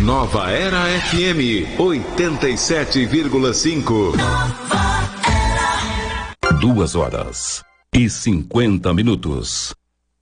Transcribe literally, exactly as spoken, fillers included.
Nova Era F M oitenta e sete vírgula cinco. Duas horas e cinquenta minutos.